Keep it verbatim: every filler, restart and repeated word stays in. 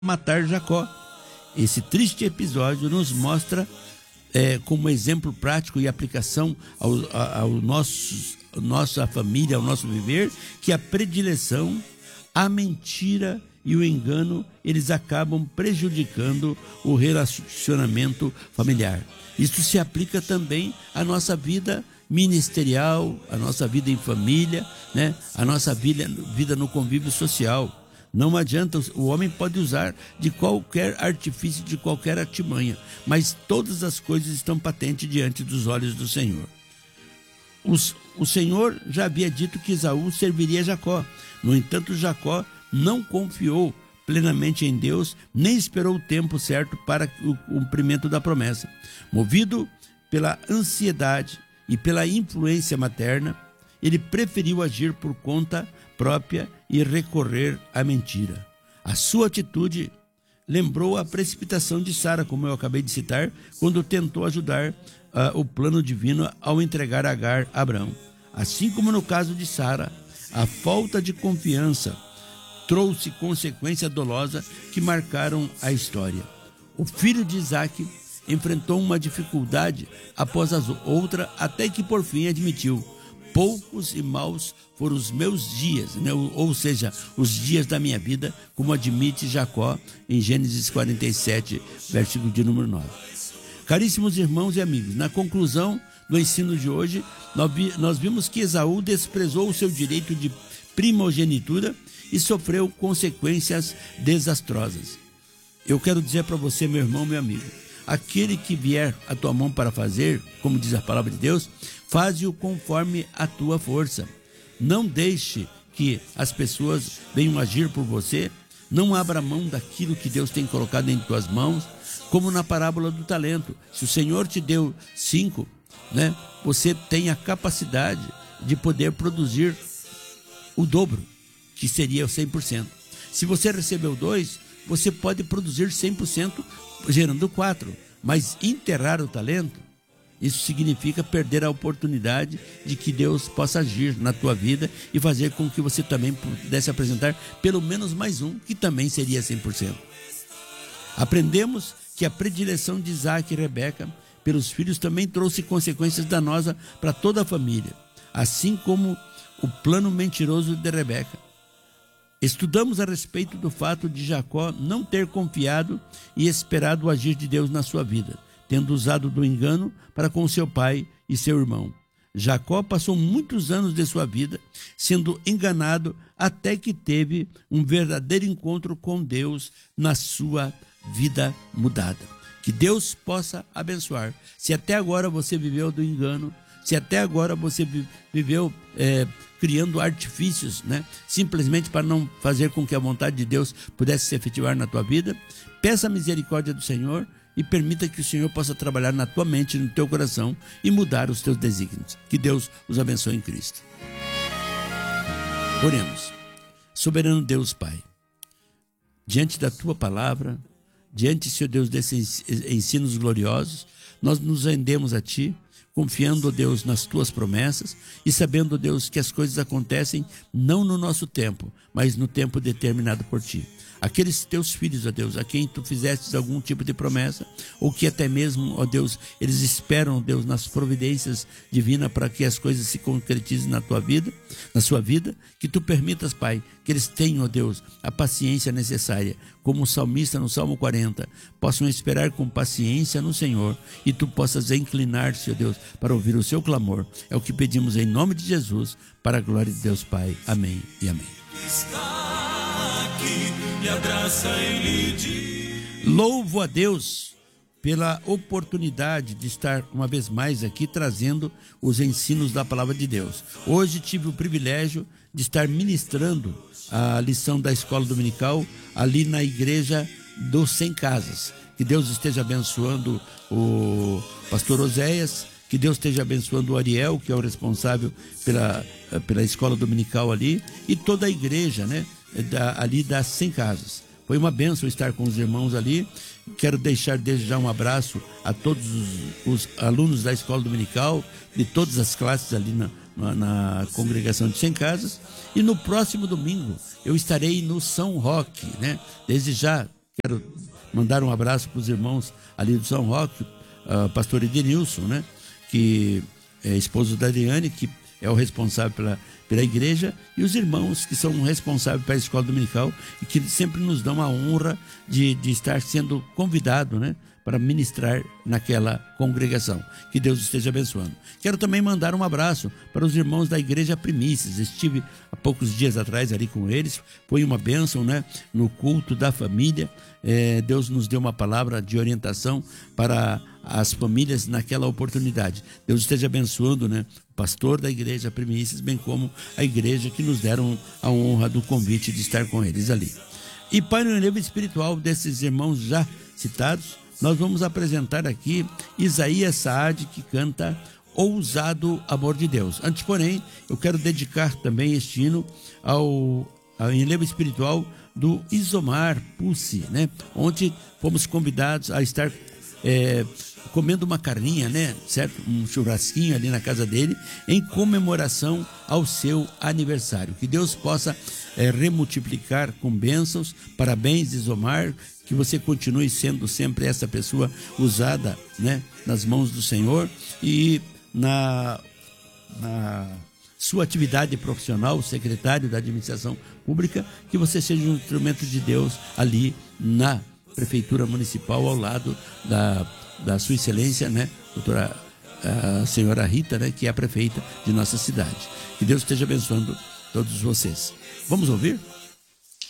matar Jacó. Esse triste episódio nos mostra é, como exemplo prático e aplicação ao, ao nosso, nossa família, ao nosso viver, que a predileção, a mentira e o engano, eles acabam prejudicando o relacionamento familiar. Isso se aplica também à nossa vida ministerial, à nossa vida em família, né? À nossa vida, vida no convívio social. Não adianta, o homem pode usar de qualquer artifício, de qualquer artimanha, mas todas as coisas estão patentes diante dos olhos do Senhor. Os, o Senhor já havia dito que Esaú serviria Jacó. No entanto, Jacó não confiou plenamente em Deus, nem esperou o tempo certo para o cumprimento da promessa. Movido pela ansiedade e pela influência materna, ele preferiu agir por conta própria e recorrer à mentira. A sua atitude lembrou a precipitação de Sara, como eu acabei de citar, quando tentou ajudar uh, o plano divino ao entregar Agar a Abraão. Assim como no caso de Sara, a falta de confiança trouxe consequência dolosa que marcaram a história. O filho de Isaac enfrentou uma dificuldade após a outra, até que por fim admitiu: poucos e maus foram os meus dias, né? Ou seja, os dias da minha vida, como admite Jacó em Gênesis quarenta e sete, versículo de número nove. Caríssimos irmãos e amigos, na conclusão do ensino de hoje, nós vimos que Esaú desprezou o seu direito de primogenitura e sofreu consequências desastrosas. Eu quero dizer para você, meu irmão, meu amigo, aquele que vier a tua mão para fazer, como diz a palavra de Deus, faze-o conforme a tua força. Não deixe que as pessoas venham agir por você. Não abra mão daquilo que Deus tem colocado em tuas mãos, como na parábola do talento. Se o Senhor te deu cinco, né, você tem a capacidade de poder produzir o dobro, que seria o cem por cento. Se você recebeu dois, você pode produzir cem por cento gerando quatro. Mas enterrar o talento, isso significa perder a oportunidade de que Deus possa agir na tua vida e fazer com que você também pudesse apresentar pelo menos mais um, que também seria cem por cento. Aprendemos que a predileção de Isaac e Rebeca pelos filhos também trouxe consequências danosas para toda a família, assim como o plano mentiroso de Rebeca. Estudamos a respeito do fato de Jacó não ter confiado e esperado o agir de Deus na sua vida, tendo usado do engano para com seu pai e seu irmão. Jacó passou muitos anos de sua vida sendo enganado até que teve um verdadeiro encontro com Deus na sua vida mudada. Que Deus possa abençoar. Se até agora você viveu do engano, se até agora você viveu é, criando artifícios, né, simplesmente para não fazer com que a vontade de Deus pudesse se efetivar na tua vida, peça a misericórdia do Senhor e permita que o Senhor possa trabalhar na tua mente, no teu coração e mudar os teus desígnios. Que Deus os abençoe em Cristo. Oremos. Soberano Deus Pai, diante da tua palavra, diante, Senhor Deus, desses ensinos gloriosos, nós nos rendemos a ti, confiando, ó Deus, nas tuas promessas e sabendo, ó Deus, que as coisas acontecem não no nosso tempo, mas no tempo determinado por ti. Aqueles teus filhos, ó Deus, a quem tu fizestes algum tipo de promessa, ou que até mesmo, ó Deus, eles esperam, ó Deus, nas providências divinas para que as coisas se concretizem na tua vida, na sua vida, que tu permitas, Pai, que eles tenham, ó Deus, a paciência necessária, como o salmista no Salmo quarenta, possam esperar com paciência no Senhor e tu possas inclinar-se, ó Deus, para ouvir o seu clamor. É o que pedimos em nome de Jesus, para a glória de Deus Pai. Amém e amém. Louvo a Deus pela oportunidade de estar uma vez mais aqui trazendo os ensinos da palavra de Deus. Hoje tive o privilégio de estar ministrando a lição da escola dominical ali na igreja dos Sem Casas. Que Deus esteja abençoando o pastor Oséias, que Deus esteja abençoando o Ariel, que é o responsável pela, pela escola dominical ali, e toda a igreja, né, da, ali das Sem Casas. Foi uma bênção estar com os irmãos ali. Quero deixar desde já um abraço a todos os, os alunos da escola dominical, de todas as classes ali na, na, na congregação de Sem Casas. E no próximo domingo eu estarei no São Roque, né? Desde já Quero mandar um abraço para os irmãos ali do São Roque, uh, pastor Edenilson, né? Que é esposo da Adriane, que é o responsável pela, pela igreja, e os irmãos que são responsáveis pela escola dominical e que sempre nos dão a honra de, de estar sendo convidado, né, para ministrar naquela congregação. Que Deus esteja abençoando. Quero também mandar um abraço para os irmãos da Igreja Primícias. Estive há poucos dias atrás ali com eles, foi uma bênção, né, no culto da família. É, Deus nos deu uma palavra de orientação para as famílias naquela oportunidade. Deus esteja abençoando, né, o pastor da Igreja Primícias, bem como a igreja que nos deram a honra do convite de estar com eles ali. E para o relevo espiritual desses irmãos já citados, nós vamos apresentar aqui Isaías Saad, que canta Ousado Amor de Deus. Antes, porém, eu quero dedicar também este hino ao, ao relevo espiritual do Isomar Pussi, né? Ontem fomos convidados a estar é, comendo uma carninha, né? Certo? Um churrasquinho ali na casa dele, em comemoração ao seu aniversário. Que Deus possa é, remultiplicar com bênçãos. Parabéns, Isomar. Que você continue sendo sempre essa pessoa usada, né, nas mãos do Senhor e na, na sua atividade profissional, secretário da administração pública, que você seja um instrumento de Deus ali na Prefeitura Municipal, ao lado da, da sua excelência, né, doutora a senhora Rita, né, que é a prefeita de nossa cidade. Que Deus esteja abençoando todos vocês. Vamos ouvir?